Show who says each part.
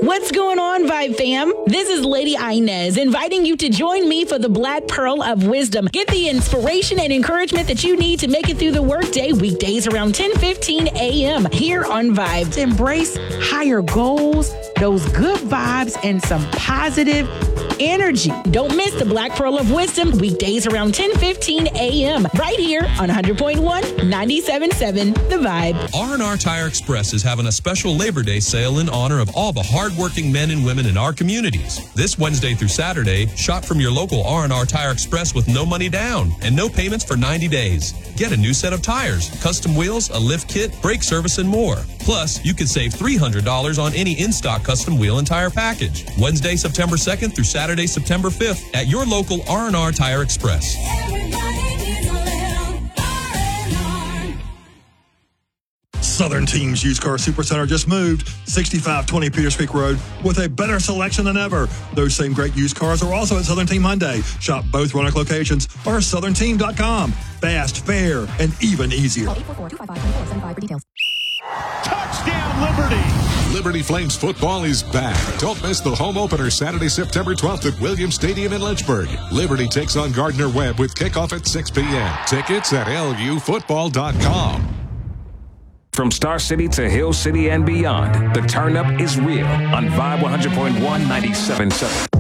Speaker 1: What's going on, Vibe fam? This is Lady Inez inviting you to join me for the Black Pearl of Wisdom. Get the inspiration and encouragement that you need to make it through the workday weekdays around 10:15 a.m. here on Vibe.
Speaker 2: To embrace higher goals, those good vibes, and some positive energy.
Speaker 1: Don't miss the Black Pearl of Wisdom weekdays around 10:15 a.m. right here on 100.1, 97.7 The Vibe.
Speaker 3: R&R Tire Express is having a special Labor Day sale in honor of all the hardworking men and women in our communities. This Wednesday through Saturday, shop from your local R&R Tire Express with no money down and no payments for 90 days. Get a new set of tires, custom wheels, a lift kit, brake service, and more. Plus, you can save $300 on any in-stock custom wheel and tire package. Wednesday, September 2nd through Saturday, September 5th at your local R&R Tire Express.
Speaker 4: Southern Team's Used Car Supercenter just moved 6520 Peters Creek Road with a better selection than ever. Those same great used cars are also at Southern Team Hyundai. Shop both Roanoke locations or southernteam.com. Fast, fair, and even easier.
Speaker 5: Call 844-255-2475 for details.
Speaker 6: Touchdown, Liberty!
Speaker 7: Liberty Flames football is back. Don't miss the home opener Saturday, September 12th at Williams Stadium in Lynchburg. Liberty takes on Gardner Webb with kickoff at 6 p.m. Tickets at lufootball.com.
Speaker 8: From Star City to Hill City and beyond, the turn up is real on Vibe 100.1 97.7.